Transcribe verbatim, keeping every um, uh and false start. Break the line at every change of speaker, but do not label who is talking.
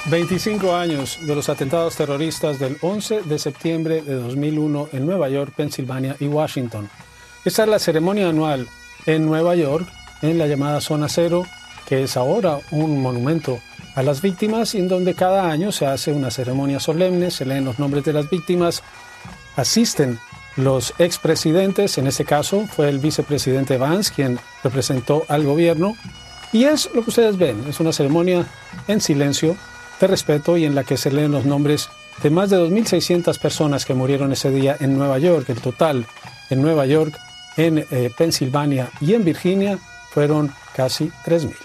veinticinco años de los atentados terroristas del once de septiembre de dos mil uno en Nueva York, Pensilvania y Washington. Esta es la ceremonia anual en Nueva York, en la llamada Zona Cero, que es ahora un monumento a las víctimas y en donde cada año se hace una ceremonia solemne, se leen los nombres de las víctimas, asisten los expresidentes, en este caso fue el vicepresidente Vance quien representó al gobierno, y es lo que ustedes ven, es una ceremonia en silencio, de respeto, y en la que se leen los nombres de más de dos mil seiscientas personas que murieron ese día en Nueva York. El total en Nueva York, en eh, Pensilvania y en Virginia fueron casi tres mil.